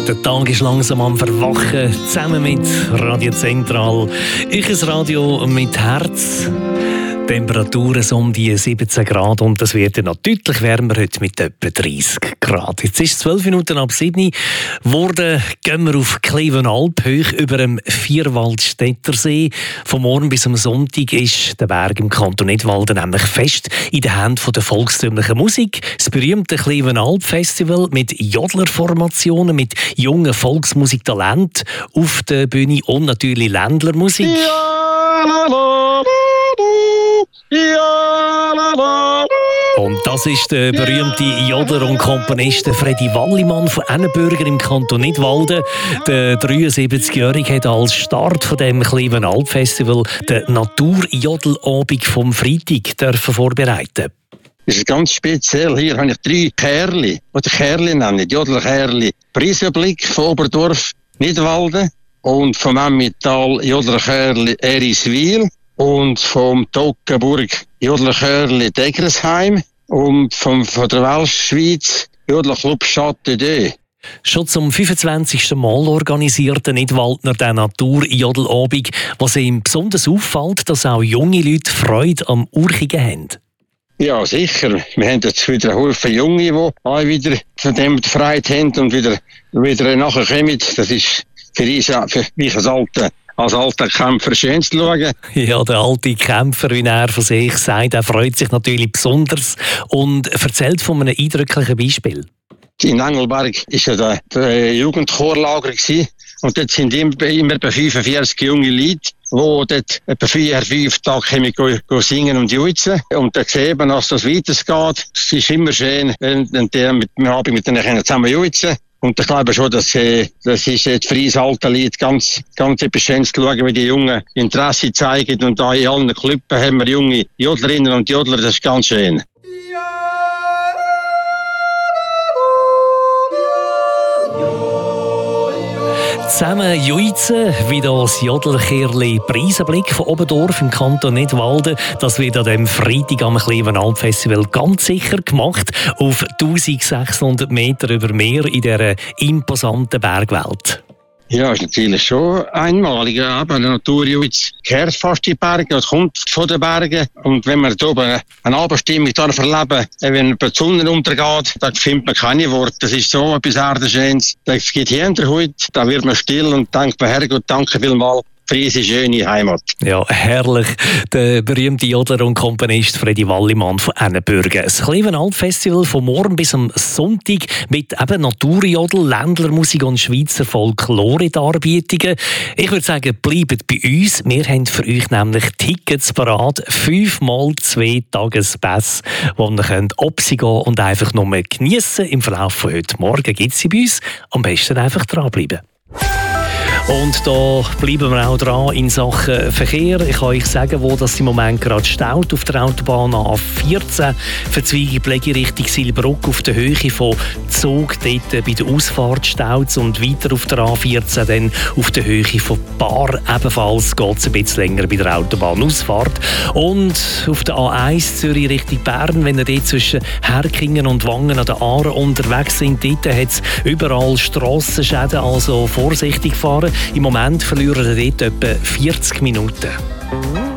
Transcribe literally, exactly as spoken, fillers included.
Der Tag ist langsam am Verwachen, zusammen mit Radio Zentral. Ich ein Radio mit Herz. Temperaturen so um die siebzehn Grad und das wird ja noch deutlich wärmer heute mit etwa dreißig Grad. Jetzt ist es zwölf Minuten ab sieben geworden. Gehen wir auf Klevenalp, hoch über dem Vierwaldstättersee. Vom Morgen bis am Sonntag ist der Berg im Kanton Nidwalden nämlich fest in den Händen der volkstümlichen Musik. Das berühmte Klevenalp-Festival mit Jodlerformationen, mit jungen Volksmusiktalenten auf der Bühne und natürlich Ländlermusik. Ja, la, la, ja, la, la. Und das ist der berühmte Jodler und Komponist Fredi Wallimann von Ennenbürger im Kanton Nidwalden. Der dreiundsiebzigjährige hat als Start von dem Klevenalp-Festival den Naturjodelabend vom Freitag dürfen vorbereiten. Das ist ganz speziell. Hier habe ich drei Kerli, die Kerli nennen, Jodler-Kerli. Preisenblick von Oberdorf, Nidwalden und vom Emmental Jodler-Kerli Eriswil. Und vom Toggenburg Jodlerchörli Deggersheim und vom, von der Welschschweiz Jodlerclub Château. Schon zum fünfundzwanzigsten Mal organisierte Nidwaldner den Naturjodelabend, was ihm besonders auffällt, dass auch junge Leute Freude am Urchigen haben. Ja, sicher. Wir haben jetzt wieder einen Haufen Junge, die auch wieder von dem die Freude haben und wieder, wieder nachher kommen. Das ist für uns, für mich als Alter, als alter Kämpfer schön zu schauen. Ja, der alte Kämpfer, wie er von sich sagt, er freut sich natürlich besonders und erzählt von einem eindrücklichen Beispiel. In Engelberg war ja der, der Jugendchorlager gewesen. Und dort sind immer, immer etwa fünfundvierzig junge Leute, die dort etwa vier, fünf Tage go, go singen und juizen. Und dann sehen wir, dass das weitergeht. Es ist immer schön, wenn wir mit, mit denen zusammen juizen. Und ich glaube schon, dass, äh, das ist jetzt für uns alte Lied ganz, ganz etwas Schönes zu schauen, wie die Jungen Interesse zeigen. Und da in allen Clubs haben wir junge Jodlerinnen und Jodler, das ist ganz schön. Zusammen juizen, wie das Jodlerchörli Preisenblick von Oberdorf im Kanton Nidwalden. Das wird an dem Freitag am Klevenalp-Festival ganz sicher gemacht, auf eintausendsechshundert Meter über Meer in dieser imposanten Bergwelt. Ja, ist natürlich schon einmalig. Aber der Naturjuiz kehrt fast die Berge und kommt von den Bergen. Und wenn man da oben eine Abendstimmung erleben, wenn die Sonne untergeht, dann findet man keine Worte. Das ist so etwas Erdenschönes. Das geht hier in der Haut, da wird man still und denkt, Herrgott, danke vielmals für unsere schöne Heimat. Ja, herrlich. Der berühmte Jodler und Komponist Fredi Wallimann von Ennenbürger. Das Klevenalp-Festival von morgen bis am Sonntag mit eben Naturjodel, Ländlermusik und Schweizer Folklore-Darbietungen. Ich würde sagen, bleibt bei uns. Wir haben für euch nämlich Tickets parat. Fünfmal zwei Tagespässe, wo ihr könnt ob sie gehen und einfach nur geniessen. Im Verlauf von heute Morgen gibt es sie bei uns. Am besten einfach dranbleiben. Und da bleiben wir auch dran in Sachen Verkehr. Ich kann euch sagen, wo das im Moment gerade staut. Auf der Autobahn A vierzehn, Verzweigung Pflege Richtung Silbruck auf der Höhe von Zug, dort bei der Ausfahrt staut und weiter auf der A vierzehn, dann auf der Höhe von Bar ebenfalls geht es ein bisschen länger bei der Autobahnausfahrt. Und auf der A eins Zürich Richtung Bern, wenn ihr dort zwischen Herkingen und Wangen an der Aare unterwegs sind, dort hat es überall Strassenschäden, also vorsichtig fahren. Im Moment verlieren wir dort etwa vierzig Minuten.